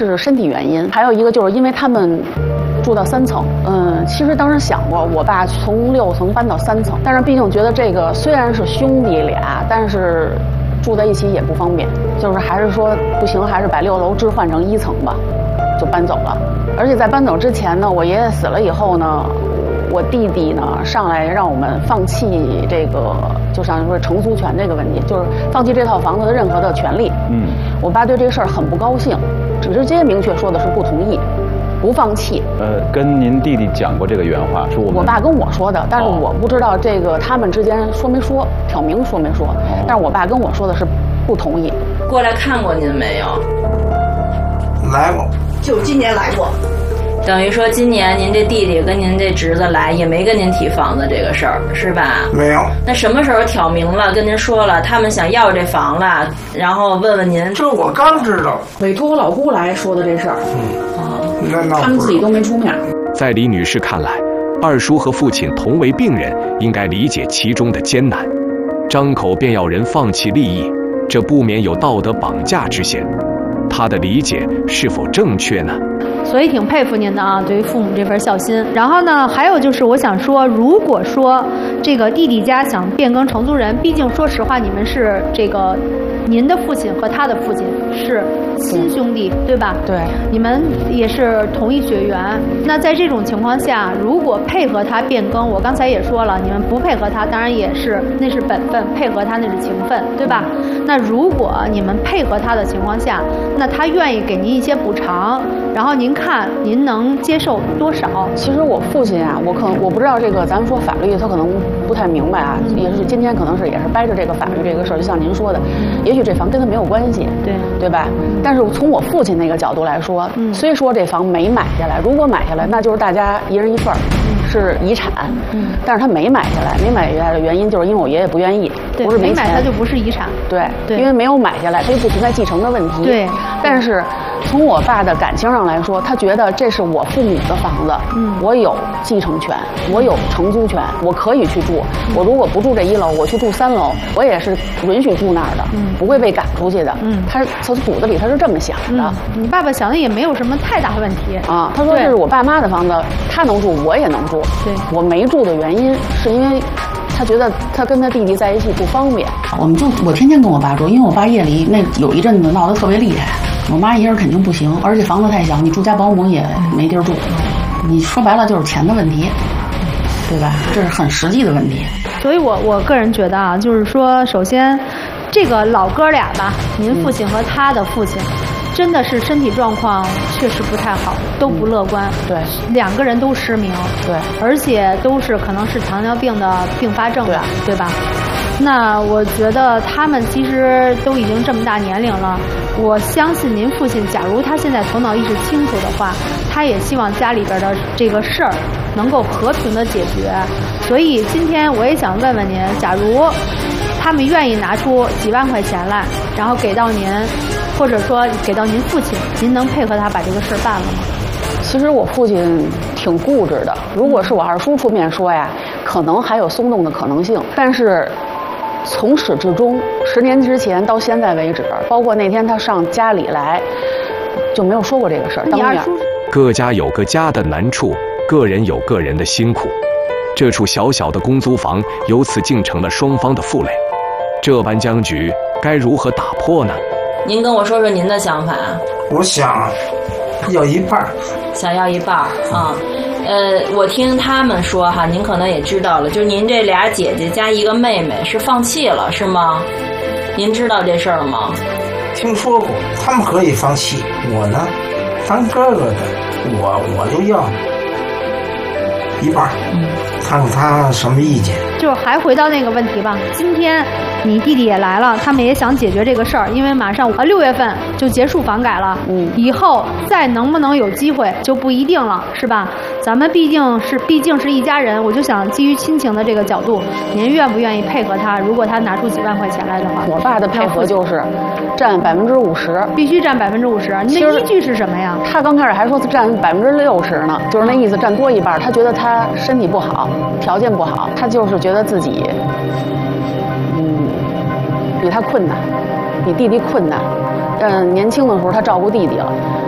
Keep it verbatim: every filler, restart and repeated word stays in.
是身体原因，还有一个就是因为他们住到三层。嗯，其实当时想过，我爸从六层搬到三层，但是毕竟觉得这个虽然是兄弟俩，但是住在一起也不方便，就是还是说不行，还是把六楼置换成一层吧，就搬走了。而且在搬走之前呢，我爷爷死了以后呢，我弟弟呢上来让我们放弃这个，就像说承租权这个问题，就是放弃这套房子的任何的权利。嗯，我爸对这个事儿很不高兴，直接明确说的是不同意，不放弃。 呃，跟您弟弟讲过这个原话，说我们我爸跟我说的，但是我不知道这个他们之间说没说，挑明说没说。哦、但是我爸跟我说的是不同意。 过来看过您没有？ 来过， 就今年来过。等于说今年您这弟弟跟您这侄子来也没跟您提房子这个事儿，是吧？ 没有。 那什么时候挑明了跟您说了他们想要这房了，然后问问您？ 这我刚知道， 委托我老姑来说的这事儿。嗯啊，那那他们自己都没出面。 在李女士看来，二叔和父亲同为病人，应该理解其中的艰难，张口便要人放弃利益，这不免有道德绑架之嫌。她的理解是否正确呢？ 所以挺佩服您的啊，对于父母这份孝心。然后呢，还有就是我想说，如果说这个弟弟家想变更承租人，毕竟说实话，你们是这个您的父亲和他的父亲是亲兄弟，对吧？ 对， 你们也是同一血缘。那在这种情况下，如果配合他变更，我刚才也说了，你们不配合他，当然也是那是本分，配合他那是情分，对吧？那如果你们配合他的情况下，那他愿意给您一些补偿，然后您看您能接受多少？ 其实我父亲啊，我可能我不知道这个，咱们说法律，他可能不太明白啊，嗯、也是今天可能是也是掰着这个法律这个事儿，就像您说的，嗯、也许这房跟他没有关系， 对对吧？嗯、但是从我父亲那个角度来说，嗯、虽说这房没买下来，如果买下来，那就是大家一人一份儿，嗯、是遗产，嗯，但是他没买下来，没买下来的原因就是因为我爷爷不愿意， 对， 不是没钱，没买他就不是遗产， 对对， 因为没有买下来，他就不存在继承的问题， 对， 但是。从我爸的感情上来说，他觉得这是我父母的房子，嗯，我有继承权，我有承租权，我可以去住。嗯、我如果不住这一楼，我去住三楼，我也是允许住那儿的，嗯，不会被赶出去的。嗯，他他骨子里他是这么想的。 嗯、你爸爸想的也没有什么太大问题啊。他说这是我爸妈的房子，他能住，我也能住。 对， 我没住的原因是因为他觉得他跟他弟弟在一起不方便。 我们就我天天跟我爸住，因为我爸夜里那有一阵子闹得特别厉害。我妈一人肯定不行，而且房子太小，你住家保姆也没地儿住。你说白了就是钱的问题，对吧？这是很实际的问题。 所以我我个人觉得啊，就是说，首先，这个老哥俩吧，您父亲和他的父亲，嗯、真的是身体状况确实不太好，都不乐观。 嗯、对， 两个人都失明。 对， 而且都是可能是糖尿病的并发症吧，对, 对吧？那我觉得他们其实都已经这么大年龄了，我相信您父亲，假如他现在头脑意识清楚的话，他也希望家里边的这个事儿能够和平的解决。所以今天我也想问问您，假如他们愿意拿出几万块钱来，然后给到您，或者说给到您父亲，您能配合他把这个事儿办了吗？ 其实我父亲挺固执的，如果是我二叔出面说呀，可能还有松动的可能性，但是从始至终，十年之前到现在为止，包括那天他上家里来，就没有说过这个事儿。当面， 各家有各家的难处，个人有个人的辛苦，这处小小的公租房由此竟成了双方的负累，这般僵局该如何打破呢？ 您跟我说说您的想法。 我想要一半， 想要一半啊。呃，我听他们说哈，您可能也知道了，就是您这俩姐姐加一个妹妹是放弃了，是吗？您知道这事儿吗？ 听说过，他们可以放弃，我呢，当哥哥的，我我就要一半，嗯，看看他什么意见。 就是还回到那个问题吧，今天你弟弟也来了，他们也想解决这个事儿，因为马上啊六月份就结束房改了，嗯，以后再能不能有机会就不一定了，是吧？咱们毕竟是毕竟是一家人，我就想基于亲情的这个角度，您愿不愿意配合他？如果他拿出几万块钱来的话， 我爸的配合就是占百分之五十， 必须占百分之五十。您的依据是什么呀？ 他刚开始还说占百分之六十呢，就是那意思，占多一半。他觉得他身体不好，条件不好，他就是觉得自己，嗯，比他困难，比弟弟困难。嗯，年轻的时候他照顾弟弟了。